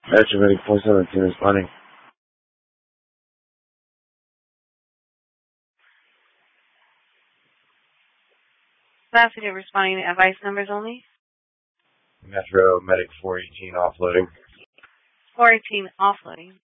Metro Medic 417 responding. Passenger responding to advice numbers only. Metro Medic 418 offloading. 418 offloading.